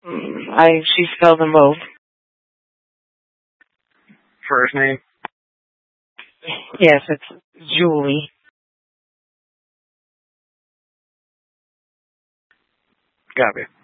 She spelled them both. First name? Yes, it's Julie. Copy.